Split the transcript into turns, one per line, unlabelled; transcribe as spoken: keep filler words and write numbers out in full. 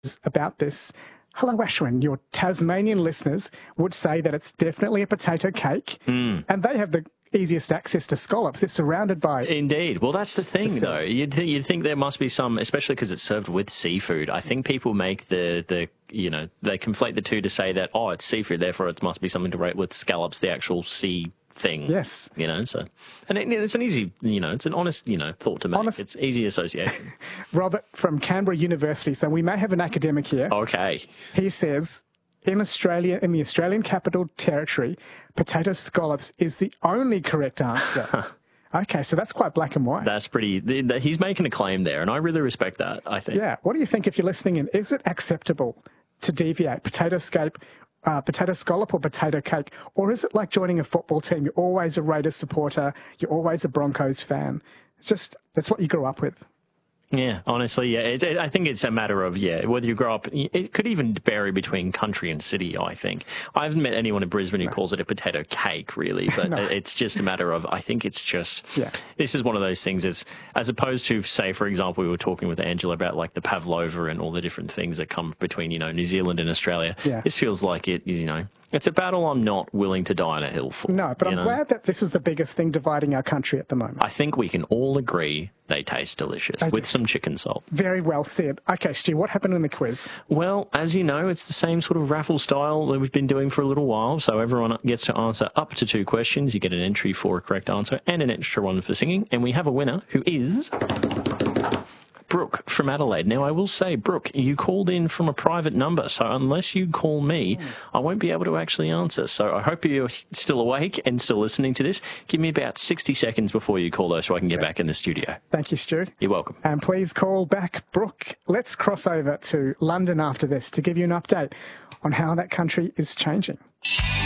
about this. Hello, Ashwin. Your Tasmanian listeners would say that it's definitely a potato cake, mm. and they have the easiest access to scallops. They're surrounded by...
Indeed. Well, that's the thing, the though. You'd, th- you'd think there must be some, especially because it's served with seafood. I think people make the, the, you know, they conflate the two to say that, oh, it's seafood, therefore it must be something to rate with scallops, the actual sea thing.
Yes.
You know, so... And it, it's an easy, you know, it's an honest, you know, thought to make. Honest. It's easy association.
Robert from Canberra University. So we may have an academic here.
Okay.
He says... In Australia, in the Australian Capital Territory, potato scallops is the only correct answer. Okay, so that's quite black and white.
That's pretty... He's making a claim there, and I really respect that, I think.
Yeah. What do you think if you're listening in? Is it acceptable to deviate potato scape, uh, potato scallop or potato cake? Or is it like joining a football team? You're always a Raiders supporter. You're always a Broncos fan. It's just, that's what you grew up with.
Yeah, honestly, yeah. It, it, I think it's a matter of, yeah, whether you grow up... It could even vary between country and city, I think. I haven't met anyone in Brisbane who no. calls it a potato cake, really, but no. it's just a matter of... I think it's just...
Yeah.
This is one of those things, as, as opposed to, say, for example, we were talking with Angela about, like, the pavlova and all the different things that come between, you know, New Zealand and Australia.
Yeah.
This feels like it, you know... It's a battle I'm not willing to die on a hill for.
No, but I'm
know?
glad that this is the biggest thing dividing our country at the moment.
I think we can all agree they taste delicious, they with do. some chicken salt.
Very well said. Okay, Stu, what happened in the quiz?
Well, as you know, it's the same sort of raffle style that we've been doing for a little while, so everyone gets to answer up to two questions. You get an entry for a correct answer and an extra one for singing, and we have a winner who is... Brooke from Adelaide. Now, I will say, Brooke, you called in from a private number, so unless you call me, mm. I won't be able to actually answer. So I hope you're still awake and still listening to this. Give me about sixty seconds before you call, though, so I can get okay. back in the studio.
Thank you, Stu.
You're welcome.
And please call back, Brooke. Let's cross over to London after this to give you an update on how that country is changing.